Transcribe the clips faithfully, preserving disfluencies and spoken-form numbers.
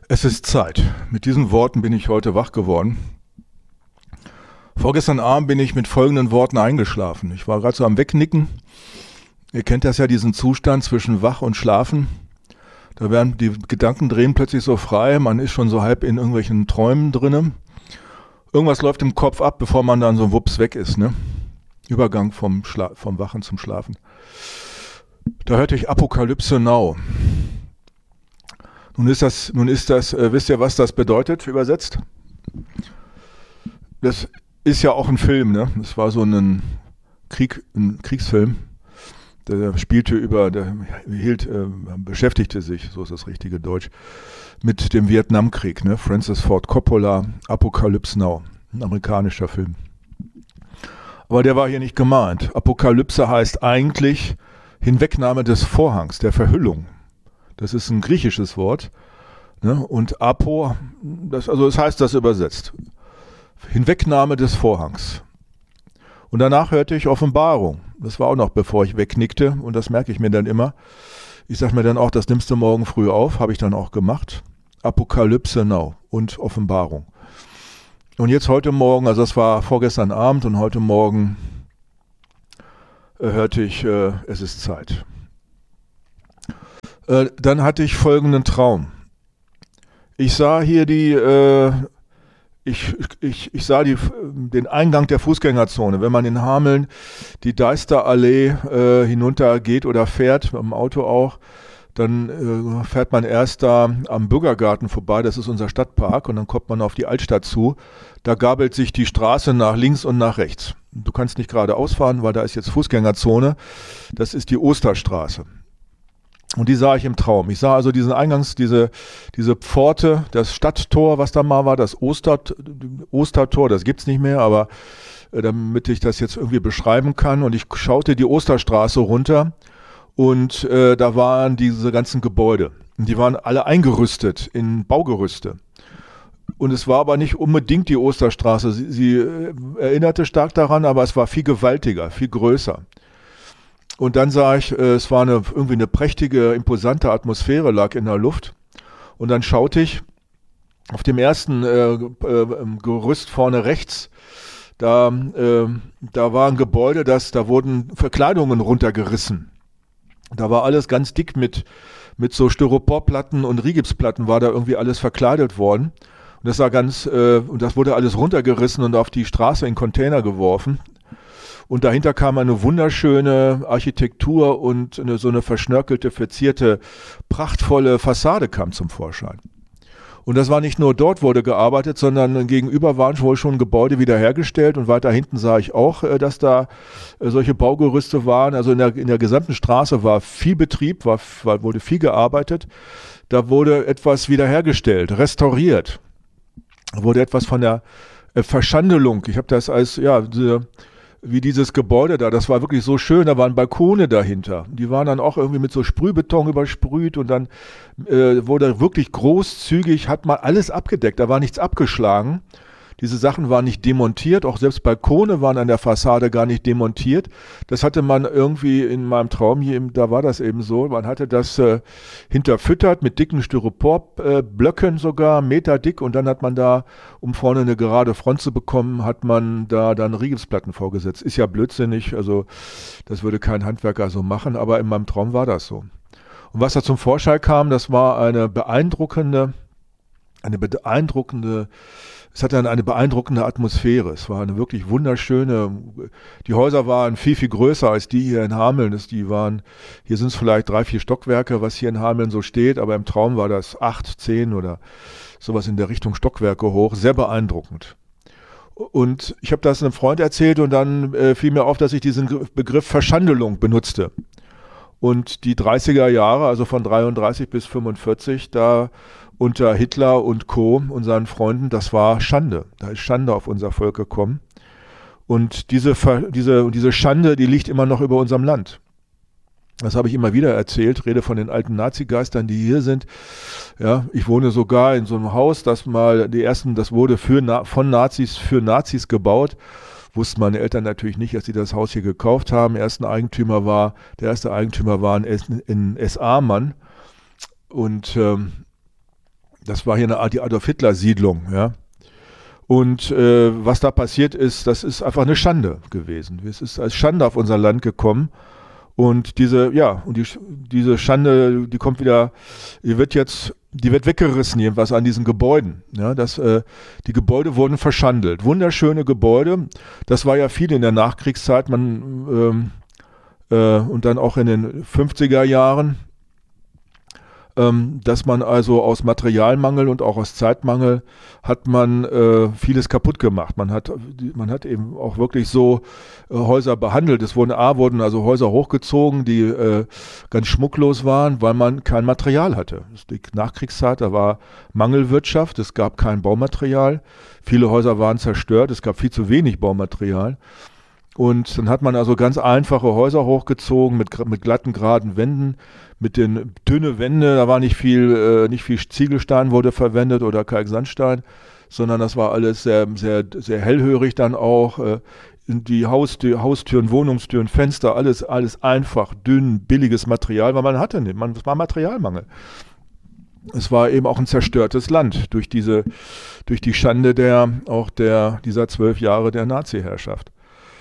Es ist Zeit. Mit diesen Worten bin ich heute wach geworden. Vorgestern Abend bin ich mit folgenden Worten eingeschlafen. Ich war gerade so am Wegnicken. Ihr kennt das ja, diesen Zustand zwischen Wach und Schlafen. Da werden die Gedanken drehen plötzlich so frei. Man ist schon so halb in irgendwelchen Träumen drinne. Irgendwas läuft im Kopf ab, bevor man dann so wups weg ist, ne? Übergang vom, Schla- vom Wachen zum Schlafen. Da hörte ich Apokalypse Now. Nun ist das, nun ist das, äh, wisst ihr, was das bedeutet, übersetzt? Das ist ja auch ein Film, ne? Das war so ein Krieg, ein Kriegsfilm. Der spielte über, der hielt, äh, beschäftigte sich, so ist das richtige Deutsch, mit dem Vietnamkrieg, ne? Francis Ford Coppola, Apocalypse Now, ein amerikanischer Film. Aber der war hier nicht gemeint. Apokalypse heißt eigentlich Hinwegnahme des Vorhangs, der Verhüllung. Das ist ein griechisches Wort, ne? Und Apo, das, also das heißt das übersetzt. Hinwegnahme des Vorhangs. Und danach hörte ich Offenbarung. Das war auch noch, bevor ich wegnickte, und das merke ich mir dann immer. Ich sage mir dann auch, das nimmst du morgen früh auf, habe ich dann auch gemacht. Apokalypse Now und Offenbarung. Und jetzt heute Morgen, also das war vorgestern Abend und heute Morgen äh, hörte ich, äh, es ist Zeit. Äh, dann hatte ich folgenden Traum. Ich sah hier die, äh, ich, ich, ich sah die, den Eingang der Fußgängerzone. Wenn man in Hameln die Deisterallee äh, hinunter geht oder fährt, mit dem Auto auch, dann äh, fährt man erst da am Bürgergarten vorbei, das ist unser Stadtpark, und dann kommt man auf die Altstadt zu. Da gabelt sich die Straße nach links und nach rechts. Du kannst nicht geradeaus fahren, weil da ist jetzt Fußgängerzone. Das ist die Osterstraße. Und die sah ich im Traum. Ich sah also diesen Eingangs, diese, diese Pforte, das Stadttor, was da mal war, das Oster, Ostertor, das gibt's nicht mehr, aber äh, damit ich das jetzt irgendwie beschreiben kann. Und ich schaute die Osterstraße runter und äh, da waren diese ganzen Gebäude. Und die waren alle eingerüstet in Baugerüste. Und es war aber nicht unbedingt die Osterstraße. Sie, sie äh, erinnerte stark daran, aber es war viel gewaltiger, viel größer. Und dann sah ich, äh, es war eine, irgendwie eine prächtige, imposante Atmosphäre, lag in der Luft. Und dann schaute ich auf dem ersten äh, äh, Gerüst vorne rechts, da, äh, da war ein Gebäude, das, da wurden Verkleidungen runtergerissen. Da war alles ganz dick mit, mit so Styroporplatten und Rigipsplatten, war da irgendwie alles verkleidet worden. Und das war ganz, äh, und das wurde alles runtergerissen und auf die Straße in Container geworfen. Und dahinter kam eine wunderschöne Architektur und eine, so eine verschnörkelte, verzierte, prachtvolle Fassade kam zum Vorschein. Und das war nicht nur dort wurde gearbeitet, sondern gegenüber waren wohl schon Gebäude wiederhergestellt, und weiter hinten sah ich auch, dass da solche Baugerüste waren. Also in der, in der gesamten Straße war viel Betrieb, war, war, wurde viel gearbeitet. Da wurde etwas wiederhergestellt, restauriert. Da wurde etwas von der Verschandelung, ich habe das als, ja, diese, wie dieses Gebäude da, das war wirklich so schön, da waren Balkone dahinter. Die waren dann auch irgendwie mit so Sprühbeton übersprüht, und dann äh, wurde wirklich großzügig, hat man alles abgedeckt, da war nichts abgeschlagen. Diese Sachen waren nicht demontiert, auch selbst Balkone waren an der Fassade gar nicht demontiert. Das hatte man irgendwie in meinem Traum hier, da war das eben so, man hatte das äh, hinterfüttert mit dicken Styroporblöcken äh, sogar, Meter dick, und dann hat man da, um vorne eine gerade Front zu bekommen, hat man da dann Rigipsplatten vorgesetzt. Ist ja blödsinnig, also das würde kein Handwerker so machen, aber in meinem Traum war das so. Und was da zum Vorschein kam, das war eine beeindruckende, eine beeindruckende Es hatte eine beeindruckende Atmosphäre. Es war eine wirklich wunderschöne, die Häuser waren viel, viel größer als die hier in Hameln. Die waren, hier sind es vielleicht drei, vier Stockwerke, was hier in Hameln so steht, aber im Traum war das acht, zehn oder sowas in der Richtung Stockwerke hoch. Sehr beeindruckend. Und ich habe das einem Freund erzählt, und dann äh, fiel mir auf, dass ich diesen Begriff Verschandelung benutzte. Und die dreißiger Jahre, also von dreiunddreißig bis fünfundvierzig, da unter Hitler und Co., unseren Freunden, das war Schande. Da ist Schande auf unser Volk gekommen. Und diese, diese, diese Schande, die liegt immer noch über unserem Land. Das habe ich immer wieder erzählt, rede von den alten Nazi-Geistern, die hier sind. Ja, ich wohne sogar in so einem Haus, das mal die ersten, das wurde für, von Nazis für Nazis gebaut. Wussten meine Eltern natürlich nicht, als sie das Haus hier gekauft haben. Der erste Eigentümer war, der erste Eigentümer war ein S A-Mann. Und ähm, Das war hier eine, die Adolf-Hitler-Siedlung, ja. Und äh, was da passiert ist, das ist einfach eine Schande gewesen. Es ist als Schande auf unser Land gekommen. Und diese, ja, und die, diese Schande, die kommt wieder, die wird jetzt, die wird weggerissen, jedenfalls an diesen Gebäuden. Ja, das, äh, die Gebäude wurden verschandelt. Wunderschöne Gebäude. Das war ja viel in der Nachkriegszeit, man, ähm, äh, und dann auch in den fünfziger Jahren, ähm, dass man also aus Materialmangel und auch aus Zeitmangel hat man äh, vieles kaputt gemacht. Man hat, man hat eben auch wirklich so äh, Häuser behandelt. Es wurden A, wurden also Häuser hochgezogen, die äh, ganz schmucklos waren, weil man kein Material hatte. Die Nachkriegszeit, da war Mangelwirtschaft, es gab kein Baumaterial. Viele Häuser waren zerstört, es gab viel zu wenig Baumaterial. Und dann hat man also ganz einfache Häuser hochgezogen mit, mit glatten, geraden Wänden, mit den dünne Wände, da war nicht viel, äh, nicht viel Ziegelstein wurde verwendet oder Kalksandstein, sondern das war alles sehr, sehr, sehr hellhörig dann auch. Äh, die Haustür, Haustüren, Wohnungstüren, Fenster, alles, alles einfach, dünn, billiges Material, weil man hatte nicht, man, es war Materialmangel. Es war eben auch ein zerstörtes Land durch diese, durch die Schande der, auch der, dieser zwölf Jahre der Nazi-Herrschaft.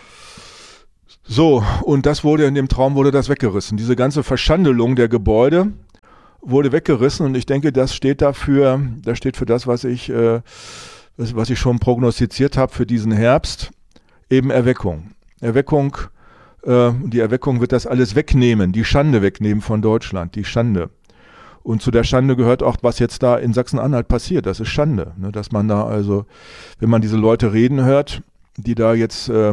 So, und das wurde, in dem Traum wurde das weggerissen. Diese ganze Verschandelung der Gebäude wurde weggerissen und ich denke, das steht dafür, das steht für das, was ich, äh, was ich schon prognostiziert habe für diesen Herbst, eben Erweckung. Erweckung, äh, die Erweckung wird das alles wegnehmen, die Schande wegnehmen von Deutschland, die Schande. Und zu der Schande gehört auch, was jetzt da in Sachsen-Anhalt passiert. Das ist Schande, ne? Dass man da also, wenn man diese Leute reden hört, die da jetzt äh,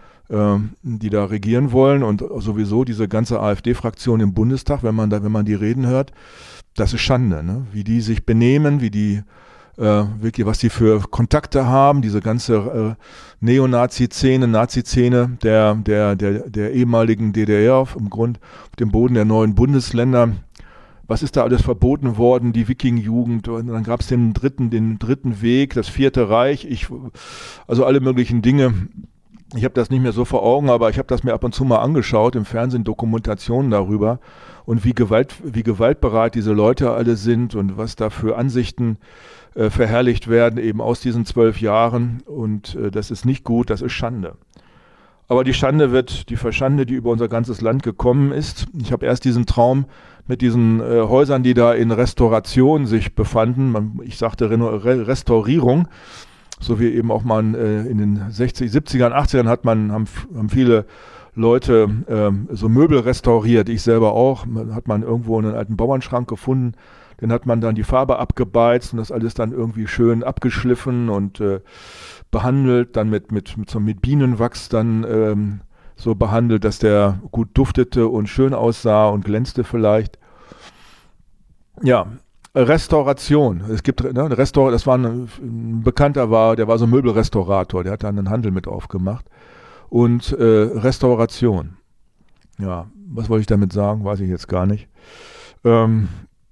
die da regieren wollen und sowieso diese ganze AfD-Fraktion im Bundestag, wenn man da, wenn man die reden hört, das ist Schande, ne? Wie die sich benehmen, wie die äh, wirklich, was die für Kontakte haben, diese ganze äh, Neonazi-Szene, Nazi-Szene der, der, der, der ehemaligen D D R auf dem Grund, auf dem Boden der neuen Bundesländer. Was ist da alles verboten worden, die Wiking-Jugend, und dann gab es den dritten, den dritten Weg, das vierte Reich, ich, also alle möglichen Dinge. Ich habe das nicht mehr so vor Augen, aber ich habe das mir ab und zu mal angeschaut, im Fernsehen Dokumentationen darüber und wie, Gewalt, wie gewaltbereit diese Leute alle sind und was da für Ansichten äh, verherrlicht werden, eben aus diesen zwölf Jahren. Und äh, das ist nicht gut, das ist Schande. Aber die Schande wird, die Verschande, die über unser ganzes Land gekommen ist. Ich habe erst diesen Traum mit diesen äh, Häusern, die da in Restauration sich befanden. Man, ich sagte Re- Restaurierung. So wie eben auch mal äh, in den sechzig, siebzigern, achtzigern hat man, haben, haben viele Leute ähm, so Möbel restauriert, ich selber auch. Man, hat man irgendwo einen alten Bauernschrank gefunden, den hat man dann die Farbe abgebeizt und das alles dann irgendwie schön abgeschliffen und äh, behandelt, dann mit, mit, mit, so mit Bienenwachs dann ähm, so behandelt, dass der gut duftete und schön aussah und glänzte vielleicht. Ja, Restauration. Es gibt, ne, Restaur, das war ein, ein Bekannter, war, der war so ein Möbelrestaurator, der hat dann einen Handel mit aufgemacht. Und äh, Restauration. Ja, was wollte ich damit sagen, weiß ich jetzt gar nicht. Ähm,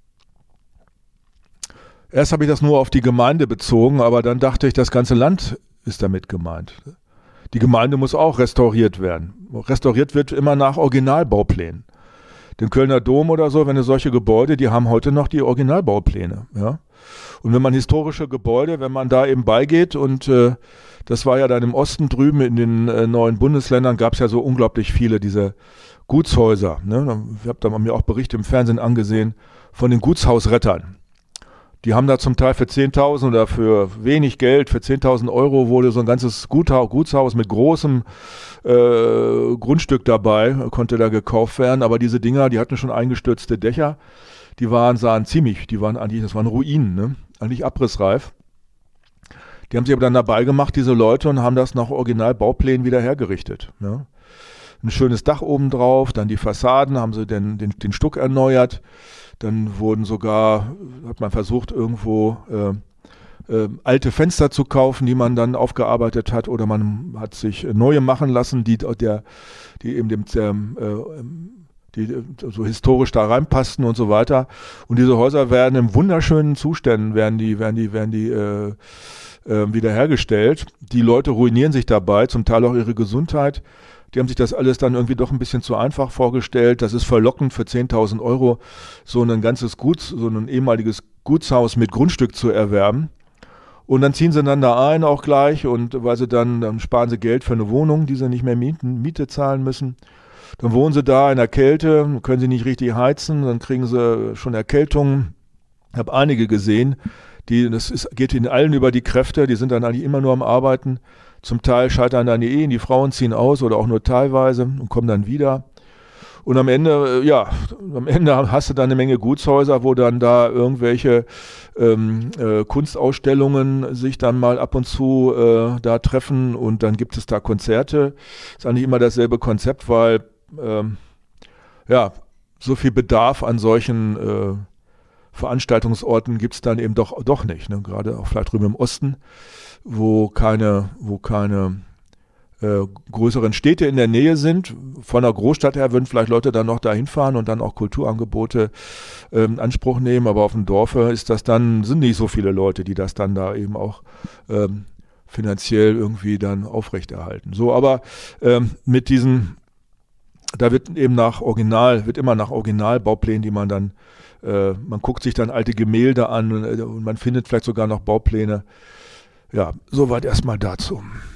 erst habe ich das nur auf die Gemeinde bezogen, aber dann dachte ich, das ganze Land ist damit gemeint. Die Gemeinde muss auch restauriert werden. Restauriert wird immer nach Originalbauplänen. Den Kölner Dom oder so, wenn es solche Gebäude, die haben heute noch die Originalbaupläne. Ja? Und wenn man historische Gebäude, wenn man da eben beigeht und äh, das war ja dann im Osten drüben in den äh, neuen Bundesländern, gab es ja so unglaublich viele diese Gutshäuser. Ne? Ich habe da mir auch Berichte im Fernsehen angesehen von den Gutshausrettern. Die haben da zum Teil für zehntausend oder für wenig Geld, für zehntausend Euro wurde so ein ganzes Gutshaus mit großem äh, Grundstück dabei, konnte da gekauft werden. Aber diese Dinger, die hatten schon eingestürzte Dächer, die waren, sahen ziemlich, die waren eigentlich, das waren Ruinen, ne? Eigentlich abrissreif. Die haben sich aber dann dabei gemacht, diese Leute, und haben das nach Originalbauplänen wieder hergerichtet. Ne? Ein schönes Dach oben drauf, dann die Fassaden, haben sie den, den, den Stuck erneuert. Dann wurden sogar, hat man versucht, irgendwo äh, äh, alte Fenster zu kaufen, die man dann aufgearbeitet hat, oder man hat sich neue machen lassen, die, der, die eben dem, der, äh, die so historisch da reinpassten und so weiter. Und diese Häuser werden in wunderschönen Zuständen, werden die, werden die, werden die äh, äh, wiederhergestellt. Die Leute ruinieren sich dabei, zum Teil auch ihre Gesundheit. Die haben sich das alles dann irgendwie doch ein bisschen zu einfach vorgestellt. Das ist verlockend für zehntausend Euro so ein ganzes Gut, so ein ehemaliges Gutshaus mit Grundstück zu erwerben. Und dann ziehen sie dann da ein auch gleich und weil sie dann, dann sparen sie Geld für eine Wohnung, die sie nicht mehr mieten, Miete zahlen müssen. Dann wohnen sie da in der Kälte, können sie nicht richtig heizen, dann kriegen sie schon Erkältungen. Ich habe einige gesehen, die, das ist, geht ihnen allen über die Kräfte, die sind dann eigentlich immer nur am Arbeiten. Zum Teil scheitern dann die Ehen, die Frauen ziehen aus oder auch nur teilweise und kommen dann wieder. Und am Ende, ja, am Ende hast du dann eine Menge Gutshäuser, wo dann da irgendwelche ähm, äh, Kunstausstellungen sich dann mal ab und zu äh, da treffen und dann gibt es da Konzerte. Ist eigentlich immer dasselbe Konzept, weil ähm, ja, so viel Bedarf an solchen äh, Veranstaltungsorten gibt es dann eben doch, doch nicht. Ne? Gerade auch vielleicht drüben im Osten, wo keine, wo keine Äh, größeren Städte in der Nähe sind. Von der Großstadt her würden vielleicht Leute dann noch dahin fahren und dann auch Kulturangebote äh, in Anspruch nehmen, aber auf dem Dorfe ist das dann, sind nicht so viele Leute, die das dann da eben auch ähm, finanziell irgendwie dann aufrechterhalten. So, aber ähm, mit diesen, da wird eben nach Original, wird immer nach Originalbauplänen, die man dann, äh, man guckt sich dann alte Gemälde an und, und man findet vielleicht sogar noch Baupläne. Ja, soweit erstmal dazu.